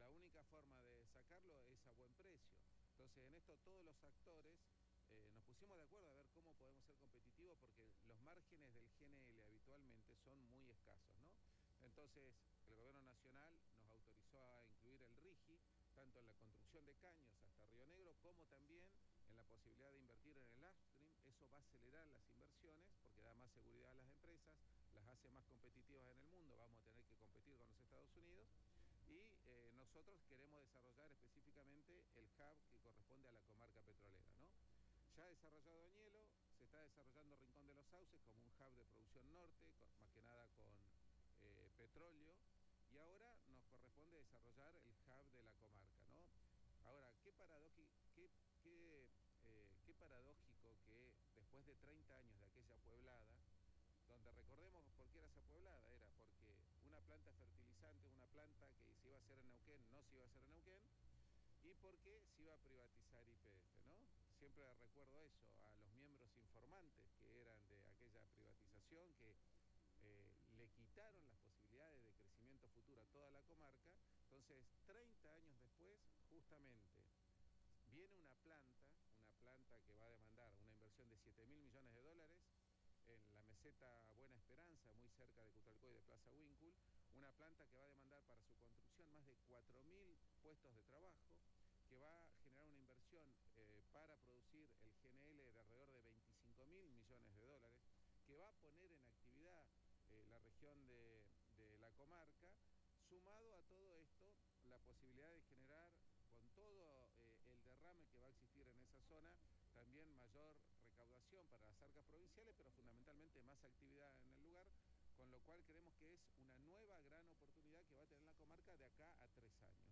la única forma de sacarlo es a buen precio. Entonces, en esto todos los actores nos pusimos de acuerdo a ver cómo podemos ser competitivos, porque los márgenes del GNL habitualmente son muy escasos, ¿no? Entonces, el gobierno nacional nos autorizó a incluir el RIGI, tanto en la construcción de caños hasta Río Negro, como también en la posibilidad de invertir en el upstream. Eso va a acelerar las inversiones porque da más seguridad a las empresas, las hace más competitivas en el mundo, vamos a tener que competir con los Estados Unidos. Y nosotros queremos desarrollar específicamente el hub que corresponde a la comarca petrolera, ¿no? Ya desarrollado Añelo, se está desarrollando Rincón de los Sauces como un hub de producción norte, más que nada con petróleo, y ahora nos corresponde desarrollar el hub de la comarca, ¿no? Ahora, qué paradójico que después de 30 años de aquella pueblada, donde recordemos por qué era esa pueblada, era porque una planta fertilizante, una planta que se iba a hacer en Neuquén, no se iba a hacer en Neuquén, y porque se iba a privatizar YPF, ¿no? Siempre recuerdo eso, a los miembros informantes que eran de aquella privatización, que le quitaron las posibilidades de crecimiento futuro a toda la comarca. Entonces, 30 años después, justamente, viene una planta que va a demandar una inversión de 7.000 millones de dólares en la meseta Buena Esperanza, muy cerca de Cutralcó y de Plaza Huíncul, una planta que va a demandar para su construcción más de 4.000 puestos de trabajo, que va a generar una inversión para producir el GNL de alrededor de 25.000 millones de dólares, que va a poner en actividad la región de la comarca, sumado a todo esto, la posibilidad de generar, con todo el derrame que va a existir en esa zona, también mayor recaudación para las arcas provinciales, pero fundamentalmente más actividad en el lugar, con lo cual creemos que es una nueva gran oportunidad que va a tener la comarca de acá a 3 años.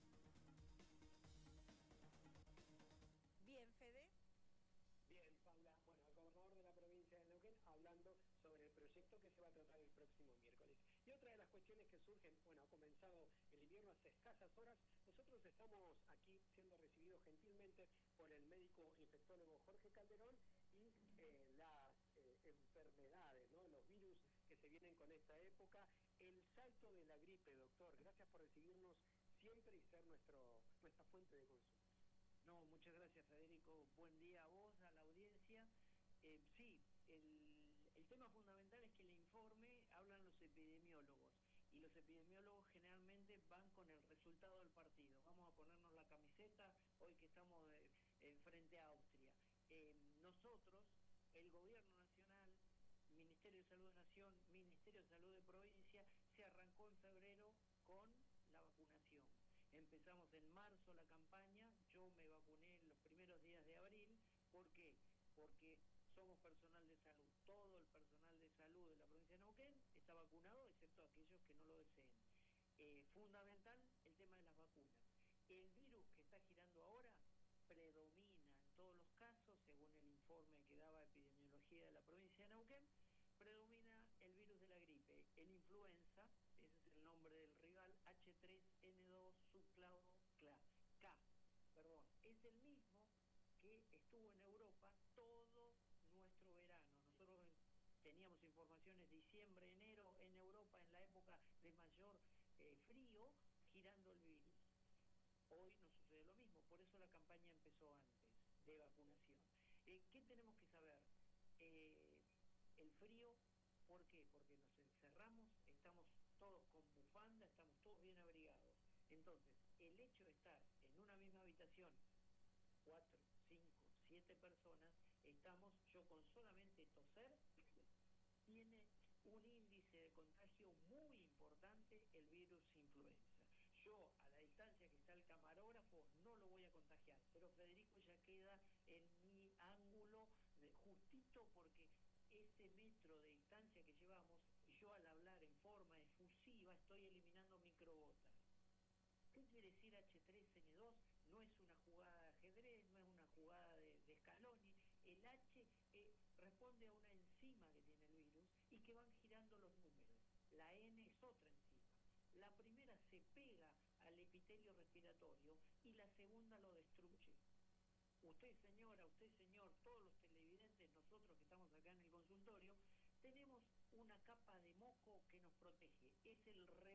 Bien, Fede. Bien, Paula. Bueno, el gobernador de la provincia de Neuquén hablando sobre el proyecto que se va a tratar el próximo miércoles. Y otra de las cuestiones que surgen, bueno, ha comenzado el invierno hace escasas horas. Nosotros estamos aquí siendo recibidos gentilmente por el médico infectólogo Jorge Calderón y las enfermedades, ¿no? Los virus que se vienen con esta época. El salto de la gripe, doctor. Gracias por recibirnos siempre y ser nuestra fuente de consulta. No, muchas gracias, Federico. Buen día a vos, a la audiencia. Sí, el tema fundamental es que el informe hablan los epidemiólogos, y los epidemiólogos generalmente van con el resultado del partido. Vamos a ponernos la camiseta hoy que estamos frente a Austria. Nosotros, el Gobierno Nacional, Ministerio de Salud de Nación, Ministerio de Salud de Provincia, se arrancó en febrero con la vacunación. Empezamos en marzo la campaña, yo me vacuné en los primeros días de abril. ¿Por qué? Porque somos personal de salud, todo el personal de salud de la provincia de Neuquén está vacunado, excepto aquellos que no lo deseen. Fundamental el tema de las vacunas. El virus que está girando ahora predomina en todos los casos, según el informe que daba epidemiología de la provincia de Neuquén, predomina el virus de la gripe, el influenza, ese es el nombre del rival, H3N2 subclado K, es el mismo que estuvo en Europa todo nuestro verano. Nosotros teníamos informaciones diciembre, enero, en Europa, en la época de mayor frío, girando el virus. Hoy nos sucede lo mismo, por eso la campaña empezó antes de vacunación. ¿Qué tenemos que saber? El frío, ¿por qué? Porque nos encerramos, estamos todos con bufanda, estamos todos bien abrigados. Entonces, el hecho de estar en una misma habitación, 4, 5, 7 personas, yo con solamente toser, tiene un índice de contagio muy importante el virus influenza. Yo, a la distancia que está el camarógrafo, no lo voy a contagiar, pero Federico ya queda en mi ángulo justito, porque ese metro de distancia que llevamos, yo al hablar en forma efusiva estoy eliminando microgotas. ¿Qué quiere decir H3N2? No es una jugada de ajedrez, no es una jugada de Scaloni. El H responde a una enzima que tiene el virus y que van girando los números. La N es otra enzima. La primera se pega al epitelio respiratorio y la segunda lo destruye. Usted, señora, usted, señor, todos los televidentes, nosotros que estamos acá en el consultorio, tenemos una capa de moco que nos protege. Es el